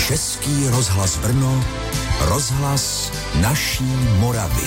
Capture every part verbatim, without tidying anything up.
Český rozhlas Brno, rozhlas naší Moravy.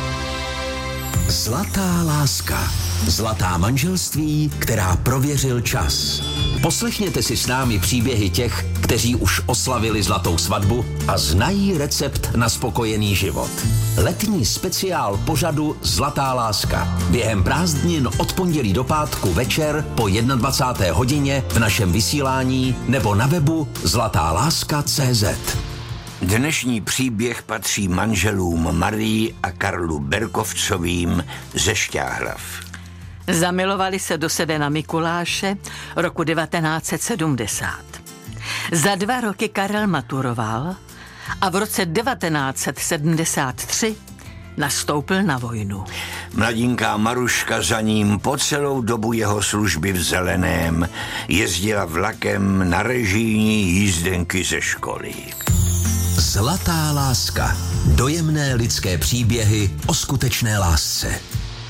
Zlatá láska. Zlatá manželství, která prověřil čas. Poslechněte si s námi příběhy těch, kteří už oslavili zlatou svatbu a znají recept na spokojený život. Letní speciál pořadu Zlatá láska. Během prázdnin od pondělí do pátku večer po dvacáté jedné hodině v našem vysílání nebo na webu zlatá láska tečka cé zet. Dnešní příběh patří manželům Marii a Karlu Berkovcovým ze Šťáhlav. Zamilovali se do sebe na Mikuláše roku devatenáct set sedmdesát. Za dva roky Karel maturoval a v roce devatenáct set sedmdesát tři nastoupil na vojnu. Mladinká Maruška za ním po celou dobu jeho služby v Zeleném jezdila vlakem na režijní jízdenky ze školy. Zlatá láska. Dojemné lidské příběhy o skutečné lásce.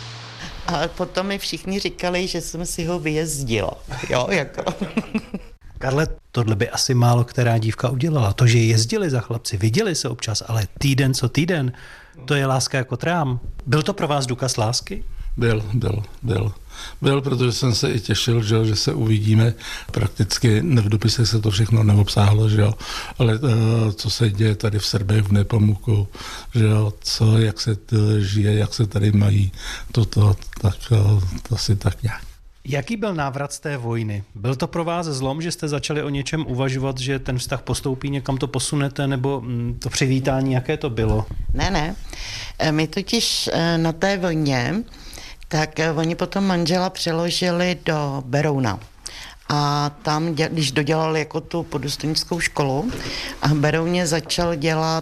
A potom mi všichni říkali, že jsem si ho vyjezdila. Jo, jako. Karle, tohle by asi málo která dívka udělala. To, že jezdili za chlapci, viděli se občas, ale týden co týden, to je láska jako trám. Byl to pro vás důkaz lásky? Byl, byl, byl. Byl, protože jsem se i těšil, že, že se uvidíme. Prakticky v dopisech se to všechno neobsáhlo, že jo. Ale uh, co se děje tady v Srbech, v Nepomuku, že jo, co, jak se to žije, jak se tady mají, toto, tak uh, to si tak nějak. Jaký byl návrat z té vojny? Byl to pro vás zlom, že jste začali o něčem uvažovat, že ten vztah postoupí, někam to posunete, nebo to přivítání, jaké to bylo? Ne, ne. My totiž na té vojně, tak oni potom manžela přeložili do Berouna. A tam, když dodělali jako tu podůstojnickou školu, a v Berouně začal dělat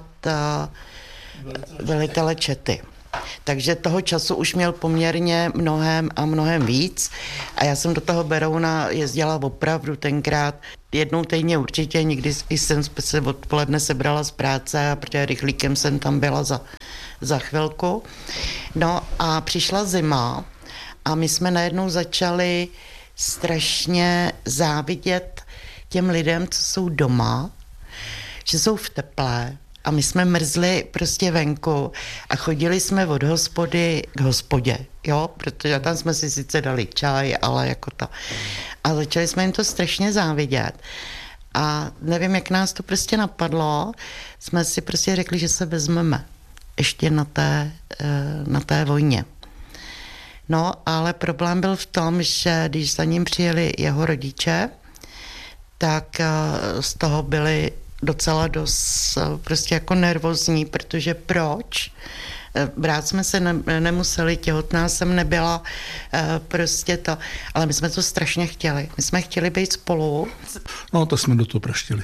velitele čety. Takže toho času už měl poměrně mnohem a mnohem víc a já jsem do toho Berouna jezdila opravdu tenkrát jednou týdně určitě, někdy jsem se odpoledne sebrala z práce a protože rychlíkem jsem tam byla za, za chvilku. No a přišla zima a my jsme najednou začali strašně závidět těm lidem, co jsou doma, že jsou v teple. A my jsme mrzli prostě venku a chodili jsme od hospody k hospodě, jo, protože tam jsme si sice dali čaj, ale jako to. A začali jsme jim to strašně závidět. A nevím, jak nás to prostě napadlo, jsme si prostě řekli, že se vezmeme ještě na té, na té vojně. No, ale problém byl v tom, že když za ním přijeli jeho rodiče, tak z toho byli docela dost prostě jako nervózní, protože proč? Brát jsme se ne, nemuseli, těhotná jsem nebyla, prostě to, ale my jsme to strašně chtěli. My jsme chtěli být spolu. No, to jsme do toho praštili.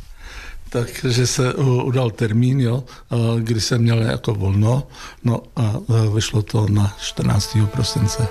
Takže se udal termín, jo, kdy jsem měl jako volno, no a vyšlo to na čtrnáctého prosince.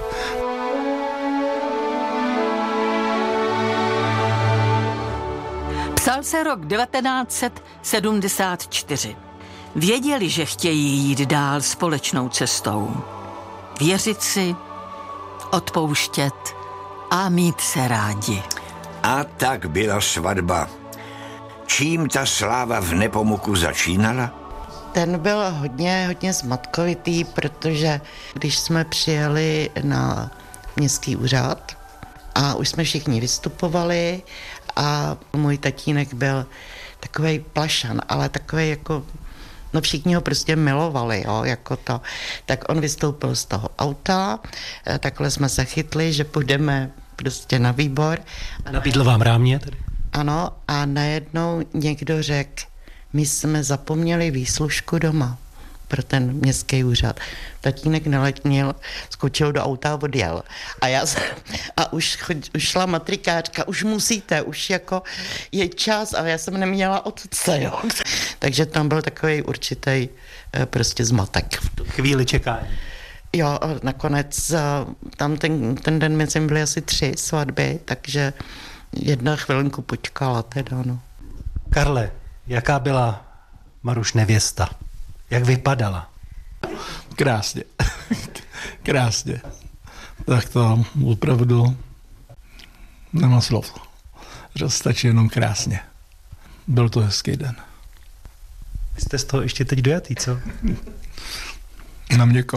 Psal se rok devatenáct set sedmdesát čtyři. Věděli, že chtějí jít dál společnou cestou. Věřit si, odpouštět a mít se rádi. A tak byla svatba. Čím ta sláva v Nepomuku začínala? Ten byl hodně, hodně zmatkovitý, protože když jsme přijeli na městský úřad a už jsme všichni vystupovali a můj tatínek byl takovej plašan, ale takovej jako, no všichni ho prostě milovali, jo, jako to. Tak on vystoupil z toho auta, takhle jsme se chytli, že půjdeme prostě na výbor. A nabídl vám rámě tedy? Ano, a najednou někdo řekl, my jsme zapomněli výslužku doma pro ten městský úřad. Tatínek neletnil, skočil do auta a odjel. A já jsem, a už, už šla matrikářka, už musíte, už jako je čas, a já jsem neměla otce, jo. Takže tam byl takový určitý prostě zmatek. Chvíli čekání. Jo, a nakonec tam ten, ten den mezi byly asi tři svatby, takže jedna chvilinku počkala teda, no. Karle, jaká byla Maruš nevěsta? Jak vypadala? Krásně. Krásně. Tak to opravdu nemá slov. Že stačí jenom krásně. byl to hezký den. Vy jste z toho ještě teď dojatý, co? Na měko.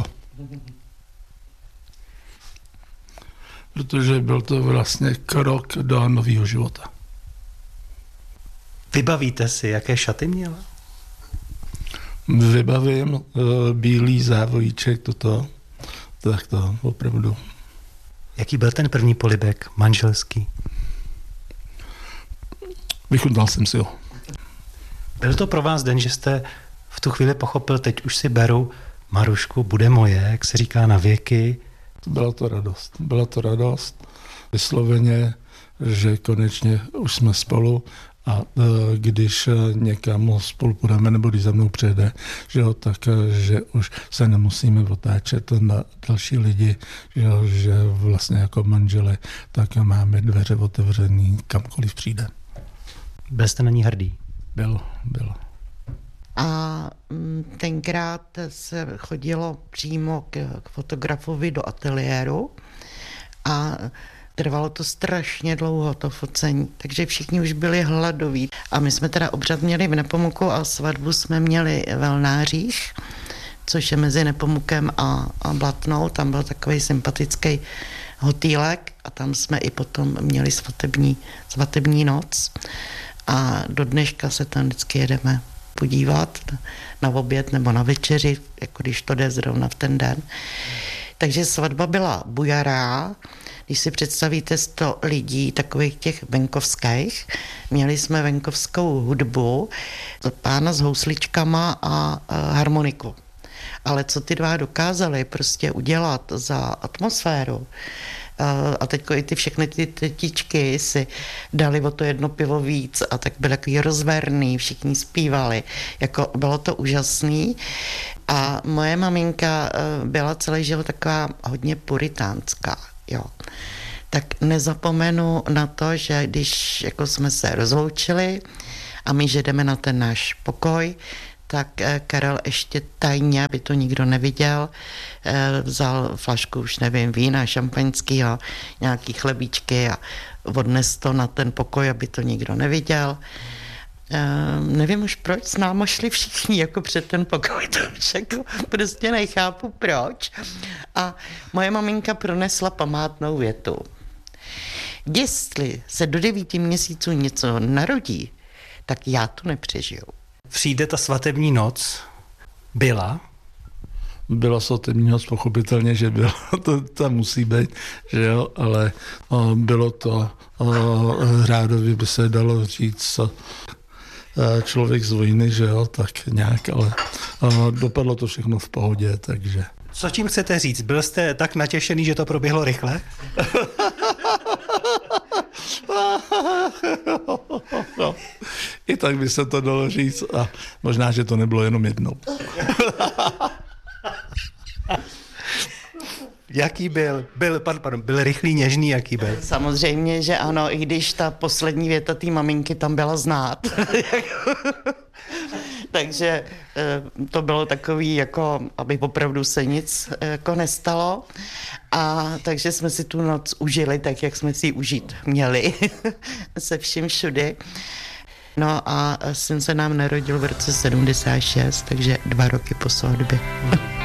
Protože byl to vlastně krok do nového života. Vybavíte si, jaké šaty měla? Vybavím uh, bílý závojíček, toto, tak to opravdu. Jaký byl ten první polibek manželský? Vychutnal jsem si ho. Byl to pro vás den, že jste v tu chvíli pochopil, teď už si beru Marušku, bude moje, jak se říká, na věky? Byla to radost. Byla to radost. Vysloveně, že konečně už jsme spolu a když někam spolu půjdeme nebo když za mnou přijede, že jo, tak že už se nemusíme otáčet na další lidi, že, jo, že vlastně jako manžele tak máme dveře otevřený kamkoliv přijde. Byl jste na ní hrdý? Byl, byl. A tenkrát se chodilo přímo k, k fotografovi do ateliéru a trvalo to strašně dlouho, to focení, takže všichni už byli hladoví. A my jsme teda obřad měli v Nepomuku a svatbu jsme měli v Velnářích, což je mezi Nepomukem a, a Blatnou. Tam byl takový sympatický hotýlek a tam jsme i potom měli svatební, svatební noc. A do dneška se tam vždycky jedeme podívat na oběd nebo na večeři, jako když to jde zrovna v ten den. Takže svatba byla bujará. Když si představíte sto lidí, takových těch venkovských, měli jsme venkovskou hudbu, pána s housličkama a, a harmoniku. Ale co ty dva dokázali prostě udělat za atmosféru, a teď i ty všechny ty tetičky si dali o to jedno pivo víc a tak byli takový rozverný, všichni zpívali. Jako bylo to úžasný. A moje maminka byla celý život taková hodně puritánská, jo. Tak nezapomenu na to, že když jako jsme se rozloučili a my že jdeme na ten náš pokoj, tak Karel ještě tajně, aby to nikdo neviděl, vzal flašku, už nevím, vína, šampaňského, nějaký chlebíčky a odnes to na ten pokoj, aby to nikdo neviděl. Nevím už proč, s náma šli všichni jako před ten pokoj, to už jako prostě nechápu proč. A moje maminka pronesla památnou větu. Jestli se do devíti měsíců něco narodí, tak já to nepřežiju. Přijde ta svatební noc. Byla? Byla svatební noc, pochopitelně, že byla. To tam musí být, že jo, ale o, bylo to o, řádově by se dalo říct o, člověk z vojny, že jo, tak nějak, ale o, dopadlo to všechno v pohodě, takže. Co tím chcete říct? Byl jste tak natěšený, že to proběhlo rychle? No, i tak by se to dalo říct a možná, že to nebylo jenom jednou. Jaký byl? Byl, pardon, byl rychlý, něžný, jaký byl? Samozřejmě, že ano, i když ta poslední věta té maminky tam byla znát. Takže to bylo takový, jako, aby opravdu se nic jako nestalo. A takže jsme si tu noc užili tak, jak jsme si ji užít měli. Se vším všudy. No a syn se nám narodil v roce sedmdesát šest, takže dva roky po svatbě.